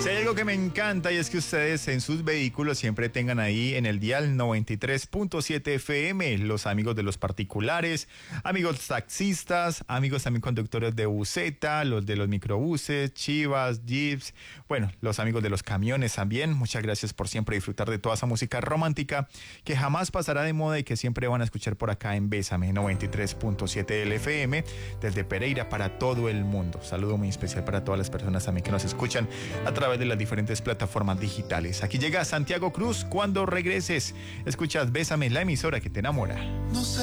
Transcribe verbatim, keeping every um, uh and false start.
Si hay algo que me encanta y es que ustedes en sus vehículos siempre tengan ahí en el dial noventa y tres punto siete F M, los amigos de los particulares, amigos taxistas, amigos también conductores de buseta, los de los microbuses, chivas, jeeps, bueno, los amigos de los camiones también. Muchas gracias por siempre disfrutar de toda esa música romántica que jamás pasará de moda y que siempre van a escuchar por acá en Bésame noventa y tres punto siete F M desde Pereira para todo el mundo. Saludo muy especial para todas las personas también que nos escuchan a través de las diferentes plataformas digitales. Aquí llega Santiago Cruz. Cuando regreses, escuchas Bésame, la emisora que te enamora. No sé